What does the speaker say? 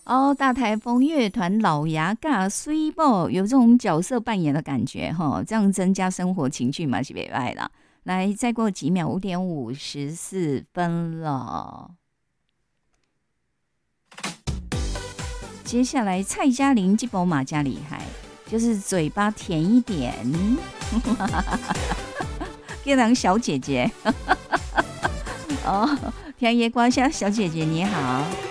哦，大台风乐团老牙尬水某有这种角色扮演的感觉哈，这样增加生活情趣嘛是袂歹啦。来，再过几秒，5:54了。接下来蔡嘉玲这波马加厉害，就是嘴巴甜一点，变成小姐姐。哦，田野瓜香小姐姐你好。